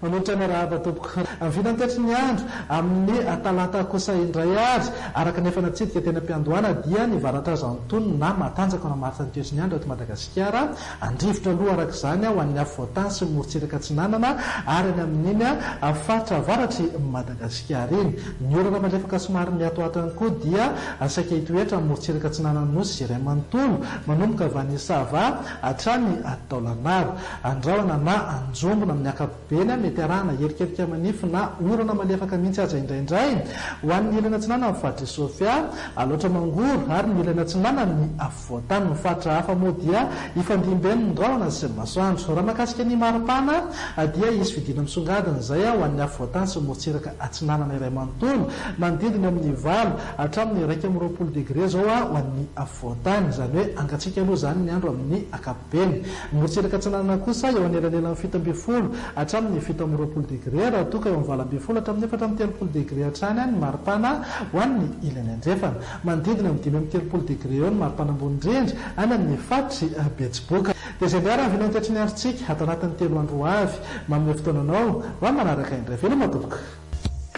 Manotrana rahaba tompoko vinantetry ny andro amin'ny talata kosa indray ary araka nefa natsidika tena mpiandohana dia ny varatra zantonony na matanjaka na marita ny toetriny andro eto Madagasikara andrivotra aloha araka izany ho an'ny avoatany sy morontsiraka tsinanana ary any amin'iny faritra avaratry Madagasikara iny ny orana malefaka somary miatoato ihany koa dia saika hitoetra morontsiraka tsinanana nosy iray manontolo manomboka avy any Sava hatrany Taolagnaro andrahona na anjombona amin'ny ankapobeny mety arahana herikerika manify na orana malefaka mihitsy aza indraindray ho an'ny ilana tsinana amin'ny faritra Sofia aloatra mangoro ary ny ilana tsinana ny avoatany ny faritra hafa moa dia ifandimben'ny ndrahona sy ny masoandro raha makasika ny maripana dia isy vidina misongadina izay ho an'ny avoatany sy morontsiraka atsinanana iray manontolo manodidina amin'ny 8 hatramin'ny 1 degré zao ho an'ny avoatany izany hoe angatsika aloha zany ny andro amin'ny ankapobeny morontsiraka atsinanana kosa eo anelanelan'ny 17 hatramin'ny 17 degré raha toka eo amin'ny 20 hatramin'ny 4 degré hatrany ny maripana ho an'ny ilany andrefana manodidina amin'ny 5 degré eo ny maripana ambony indrindra any amin'ny faritry Betsiboka dia izay ndray raha vinantetry ny androntsika ato anatin'ny 3 andro avy manome fotoananao ho manaraka indray velo matoboka